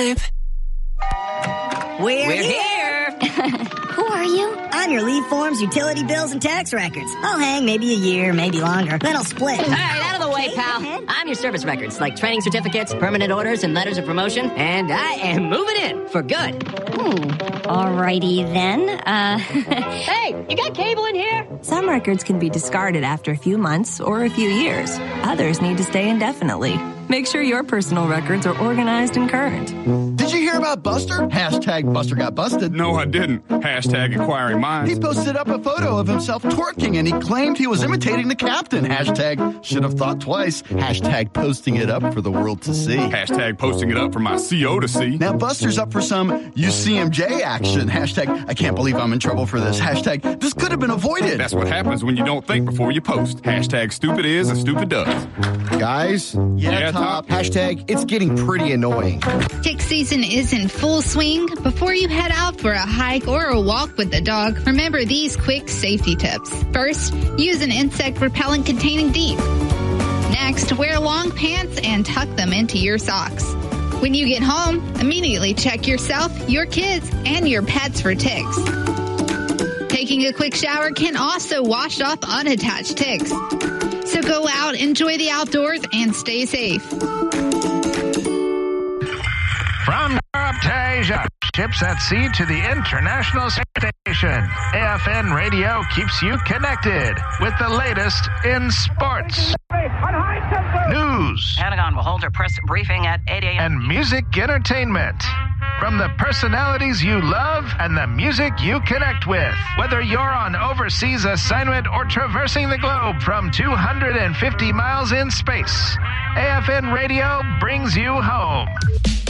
We're here. Who are you? I'm your leave forms, utility bills, and tax records. I'll hang maybe a year, maybe longer. Then I'll split. All right, out of the way, pal. I'm your service records, like training certificates, permanent orders, and letters of promotion. And I am moving in for good. Alrighty then. Hey, you got cable in here? Some records can be discarded after a few months or a few years. Others need to stay indefinitely. Make sure your personal records are organized and current. Did you hear about Buster? Hashtag Buster got busted. No, I didn't. Hashtag inquiring minds. He posted up a photo of himself twerking and he claimed he was imitating the captain. Hashtag should have thought twice. Hashtag posting it up for the world to see. Hashtag posting it up for my CO to see. Now Buster's up for some UCMJ action. Hashtag I can't believe I'm in trouble for this. Hashtag this could have been avoided. That's what happens when you don't think before you post. Hashtag stupid is and stupid does. Guys? Yeah, Top. Hashtag it's getting pretty annoying. Tick season is in full swing. Before you head out for a hike or a walk with the dog, remember these quick safety tips. First, use an insect repellent containing DEEP. Next, wear long pants and tuck them into your socks. When you get home, immediately check yourself, your kids, and your pets for ticks. Taking a quick shower can also wash off unattached ticks. So go out, enjoy the outdoors, and stay safe. From Europe to Asia, ships at sea to the International Station, AFN Radio keeps you connected with the latest in sports, news, Pentagon will hold a press briefing at 8 a.m. and music entertainment. From the personalities you love and the music you connect with. Whether you're on overseas assignment or traversing the globe from 250 miles in space, AFN Radio brings you home.